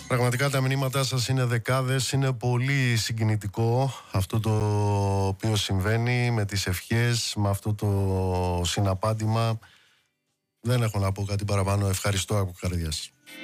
Πραγματικά τα μηνύματά σας είναι δεκάδες, είναι πολύ συγκινητικό αυτό το οποίο συμβαίνει με τις ευχές, με αυτό το συναπάντημα. Δεν έχω να πω κάτι παραπάνω, ευχαριστώ από καρδιάς.